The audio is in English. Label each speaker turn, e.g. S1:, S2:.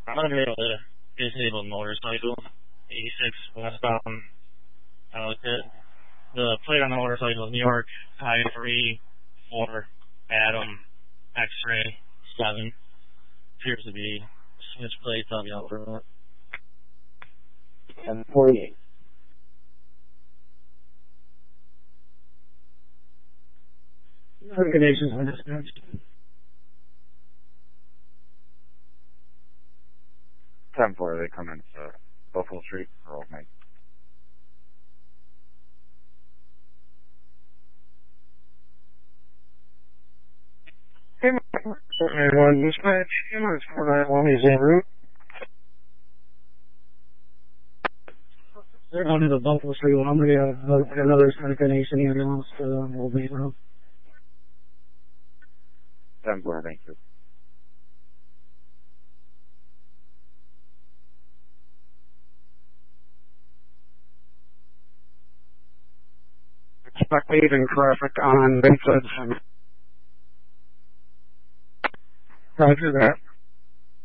S1: I'm gonna be able to disable motorcycle, 86 westbound outfit. The plate on the motorcycle is New York I-3 4 Adam X-ray 7. Appears to be switch plates on the upper.
S2: And 48.
S3: Notifications on dispatch.
S2: 10-4, they come into Buffalo Street for Old Night.
S3: Hey, everyone, dispatch. It's 491 Museum Route. They're going to the Buffalo Street one. I'm going to get another certification ambulance to Old Main Road.
S2: 10-4, thank you.
S3: Expect leaving traffic on Bayside. Roger that.